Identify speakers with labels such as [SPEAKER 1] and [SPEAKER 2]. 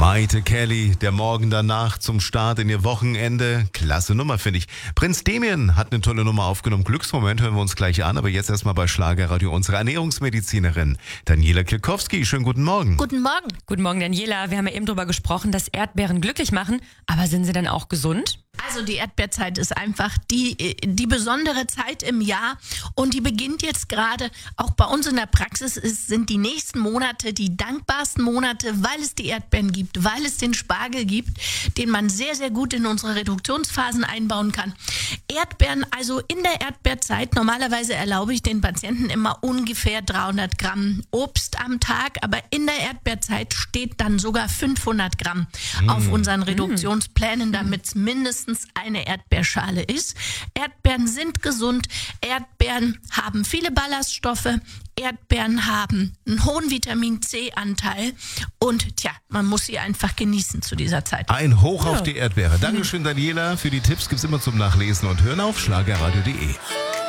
[SPEAKER 1] Maite Kelly, der Morgen danach zum Start in ihr Wochenende. Klasse Nummer, finde ich. Prinz Damien hat eine tolle Nummer aufgenommen. Glücksmoment hören wir uns gleich an, aber jetzt erstmal bei Schlagerradio unsere Ernährungsmedizinerin Daniela Kilkowski. Schönen guten Morgen.
[SPEAKER 2] Guten Morgen.
[SPEAKER 3] Guten Morgen, Daniela. Wir haben ja eben darüber gesprochen, dass Erdbeeren glücklich machen, aber sind sie denn auch gesund?
[SPEAKER 2] Also die Erdbeerzeit ist einfach die besondere Zeit im Jahr und die beginnt jetzt gerade, auch bei uns in der Praxis sind die nächsten Monate die dankbarsten Monate, weil es die Erdbeeren gibt, weil es den Spargel gibt, den man sehr, sehr gut in unsere Reduktionsphasen einbauen kann. Erdbeeren, also in der Erdbeerzeit, normalerweise erlaube ich den Patienten immer ungefähr 300 Gramm Obst am Tag, aber in der Erdbeerzeit steht dann sogar 500 Gramm auf unseren Reduktionsplänen, damit es mindestens eine Erdbeerschale ist. Erdbeeren sind gesund, Erdbeeren haben viele Ballaststoffe, Erdbeeren haben einen hohen Vitamin-C-Anteil und man muss sie einfach genießen zu dieser Zeit.
[SPEAKER 1] Ein Hoch auf die Erdbeere. Dankeschön, Daniela. Für die Tipps gibt's immer zum Nachlesen und Hören auf schlagerradio.de.